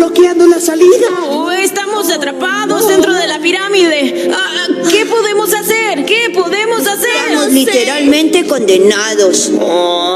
bloqueando la salida. Oh, estamos atrapados dentro de la pirámide. ¿Qué podemos hacer? ¿Qué podemos hacer? Estamos literalmente condenados.